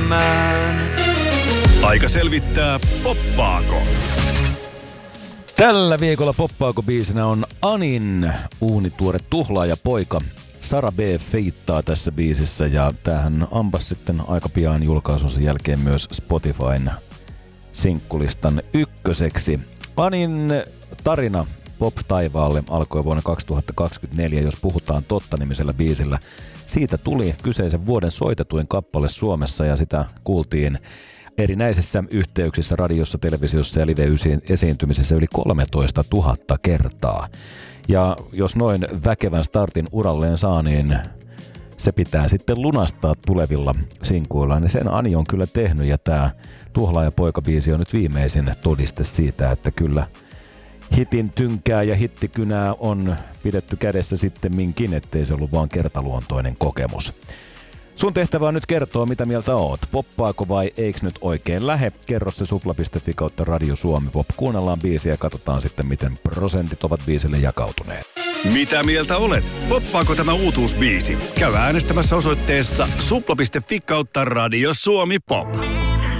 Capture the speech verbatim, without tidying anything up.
elämään. Aika selvittää, poppaako. Tällä viikolla poppaako-biisinä on Anin uunituore tuhlaaja poika. Sara B. feittaa tässä biisissä ja tämähän ampas sitten aika pian julkaisunsa jälkeen myös Spotifyn sinkkulistan ykköseksi. Anin tarina pop-taivaalle alkoi vuonna kaksituhattakaksikymmentäneljä, jos puhutaan totta-nimisellä biisillä. Siitä tuli kyseisen vuoden soitetuin kappale Suomessa ja sitä kuultiin erinäisissä yhteyksissä, radiossa, televisiossa ja live-esiintymisessä yli kolmetoista tuhatta kertaa. Ja jos noin väkevän startin uralleen saa, niin se pitää sitten lunastaa tulevilla sinkuilla. Ja sen Ani on kyllä tehnyt ja tämä Tuhlaaja poika-biisi on nyt viimeisin todiste siitä, että kyllä hitin tynkää ja hittikynää on pidetty kädessä sitten minkin, ettei se ollut vaan kertaluontoinen kokemus. Sun tehtävä on nyt kertoa, mitä mieltä oot. Poppaako vai eiks nyt oikein lähe? Kerro se supla piste fi kautta Radio Suomi Pop. Kuunnellaan biisiä ja katsotaan sitten, miten prosentit ovat biisille jakautuneet. Mitä mieltä olet? Poppaako tämä uutuusbiisi? Käy äänestämässä osoitteessa supla piste fi kautta Radio Suomi Pop.